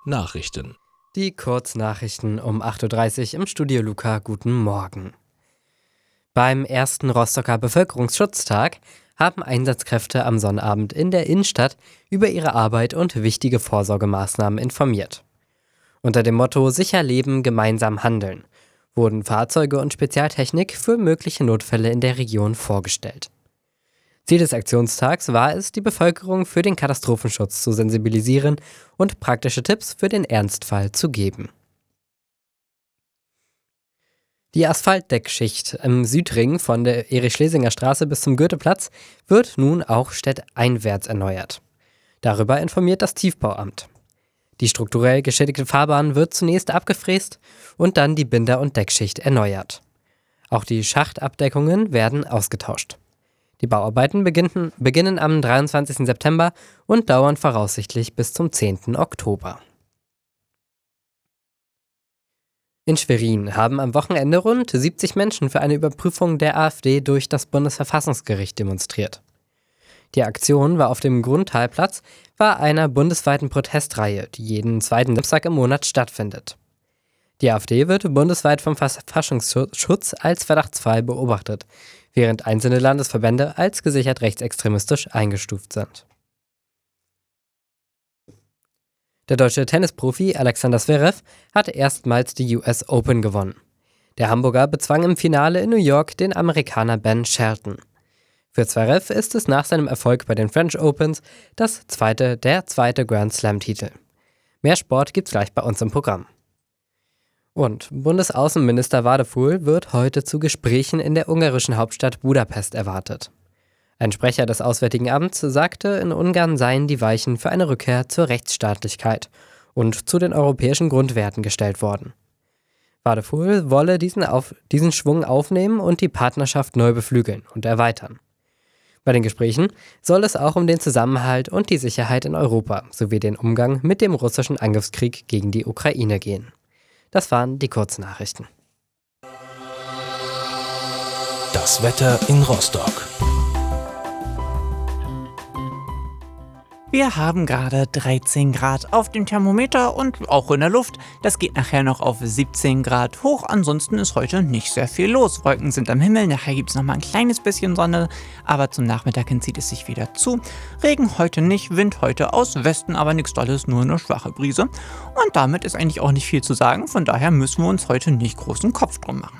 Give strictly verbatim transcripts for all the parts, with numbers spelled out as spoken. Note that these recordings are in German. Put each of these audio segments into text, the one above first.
Nachrichten. Die Kurznachrichten um acht Uhr dreißig im Studio Luca. Guten Morgen. Beim ersten Rostocker Bevölkerungsschutztag haben Einsatzkräfte am Sonnabend in der Innenstadt über ihre Arbeit und wichtige Vorsorgemaßnahmen informiert. Unter dem Motto Sicher leben, gemeinsam handeln wurden Fahrzeuge und Spezialtechnik für mögliche Notfälle in der Region vorgestellt. Ziel des Aktionstags war es, die Bevölkerung für den Katastrophenschutz zu sensibilisieren und praktische Tipps für den Ernstfall zu geben. Die Asphaltdeckschicht im Südring von der Erich-Schlesinger Straße bis zum Goetheplatz wird nun auch städteinwärts erneuert. Darüber informiert das Tiefbauamt. Die strukturell geschädigte Fahrbahn wird zunächst abgefräst und dann die Binder- und Deckschicht erneuert. Auch die Schachtabdeckungen werden ausgetauscht. Die Bauarbeiten beginnen, beginnen am dreiundzwanzigsten September und dauern voraussichtlich bis zum zehnten Oktober. In Schwerin haben am Wochenende rund siebzig Menschen für eine Überprüfung der AfD durch das Bundesverfassungsgericht demonstriert. Die Aktion war auf dem Grundtalplatz bei einer bundesweiten Protestreihe, die jeden zweiten Samstag im Monat stattfindet. Die AfD wird bundesweit vom Verfassungsschutz als verdachtsfrei beobachtet, während einzelne Landesverbände als gesichert rechtsextremistisch eingestuft sind. Der deutsche Tennisprofi Alexander Zverev hat erstmals die U S Open gewonnen. Der Hamburger bezwang im Finale in New York den Amerikaner Ben Shelton. Für Zverev ist es nach seinem Erfolg bei den French Opens das zweite, der zweite Grand Slam-Titel. Mehr Sport gibt's gleich bei uns im Programm. Und Bundesaußenminister Várhelyi wird heute zu Gesprächen in der ungarischen Hauptstadt Budapest erwartet. Ein Sprecher des Auswärtigen Amts sagte, in Ungarn seien die Weichen für eine Rückkehr zur Rechtsstaatlichkeit und zu den europäischen Grundwerten gestellt worden. Várhelyi wolle diesen, auf, diesen Schwung aufnehmen und die Partnerschaft neu beflügeln und erweitern. Bei den Gesprächen soll es auch um den Zusammenhalt und die Sicherheit in Europa sowie den Umgang mit dem russischen Angriffskrieg gegen die Ukraine gehen. Das waren die Kurznachrichten. Das Wetter in Rostock. Wir haben gerade dreizehn Grad auf dem Thermometer und auch in der Luft. Das geht nachher noch auf siebzehn Grad hoch. Ansonsten ist heute nicht sehr viel los. Wolken sind am Himmel, nachher gibt es nochmal ein kleines bisschen Sonne, aber zum Nachmittag hin zieht es sich wieder zu. Regen heute nicht, Wind heute aus Westen, aber nichts Tolles, nur eine schwache Brise. Und damit ist eigentlich auch nicht viel zu sagen, von daher müssen wir uns heute nicht großen Kopf drum machen.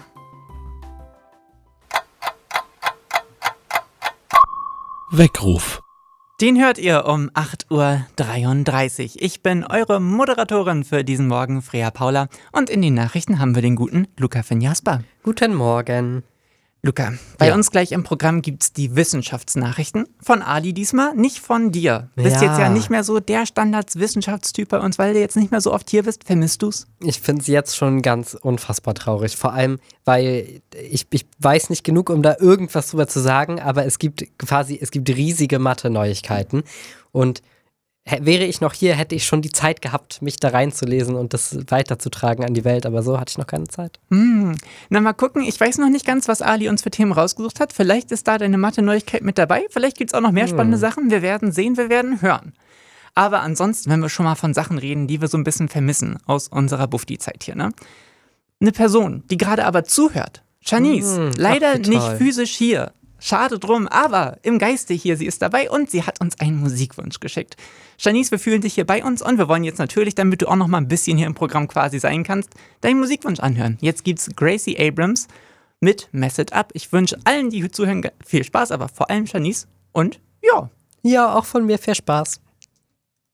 Weckruf. Den hört ihr um acht Uhr dreiunddreißig. Ich bin eure Moderatorin für diesen Morgen, Freya Paula. Und in den Nachrichten haben wir den guten Luca von Jasper. Guten Morgen. Luca, bei Ja. uns gleich im Programm gibt's die Wissenschaftsnachrichten. Von Ali diesmal, nicht von dir. Du bist Ja. jetzt ja nicht mehr so der Standards-Wissenschaftstyp bei uns, weil du jetzt nicht mehr so oft hier bist. Vermisst du's? Ich finde es jetzt schon ganz unfassbar traurig. Vor allem, weil ich, ich weiß nicht genug, um da irgendwas drüber zu sagen, aber es gibt quasi, es gibt riesige Mathe-Neuigkeiten. Und hä- wäre ich noch hier, hätte ich schon die Zeit gehabt, mich da reinzulesen und das weiterzutragen an die Welt. Aber so hatte ich noch keine Zeit. Hm. Na, mal gucken. Ich weiß noch nicht ganz, was Ali uns für Themen rausgesucht hat. Vielleicht ist da deine Mathe-Neuigkeit mit dabei. Vielleicht gibt's auch noch mehr spannende Sachen. Wir werden sehen, wir werden hören. Aber ansonsten, wenn wir schon mal von Sachen reden, die wir so ein bisschen vermissen aus unserer Bufti-Zeit hier, ne? Eine Person, die gerade aber zuhört. Janice, Hm, leider ach, wie nicht toll. physisch hier. Schade drum, aber im Geiste hier, sie ist dabei und sie hat uns einen Musikwunsch geschickt. Janice, wir fühlen dich hier bei uns und wir wollen jetzt natürlich, damit du auch noch mal ein bisschen hier im Programm quasi sein kannst, deinen Musikwunsch anhören. Jetzt gibt's Gracie Abrams mit Mess It Up. Ich wünsche allen, die hier zuhören, viel Spaß, aber vor allem Janice und ja. Ja, auch von mir viel Spaß.